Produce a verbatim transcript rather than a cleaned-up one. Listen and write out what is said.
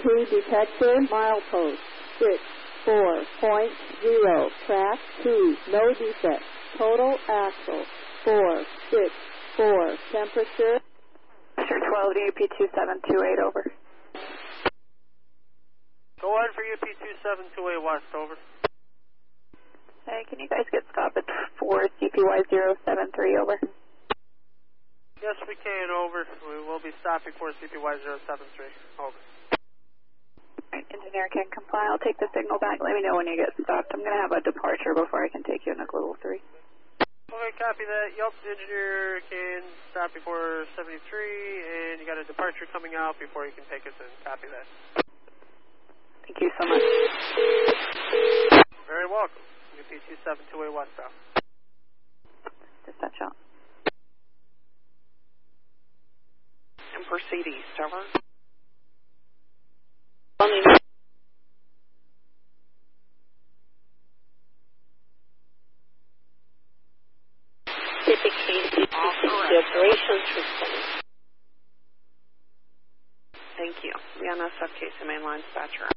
two detector, milepost six four point zero, track two, no defect, total axle four six four, temperature. Sure twelve to U P two seven two eight, over. Go ahead for U P two seven two eight west, over. Hey, can you guys get stop at four C P Y zero seven three, over? Yes, we can, over. We will be stopping for C P Y zero seven three, over. Alright, engineer can comply. I'll take the signal back. Let me know when you get stopped. I'm going to have a departure before I can take you in a global three. Okay, copy that. Yup, engineer can stop before seventy-three, and you got a departure coming out before you can take us in. Copy that. Thank you so much. Very welcome. U P two seven two eight westbound. Dispatch out. And proceed east, over. Indicated operations response. Thank you. The N S F K C mainline dispatcher.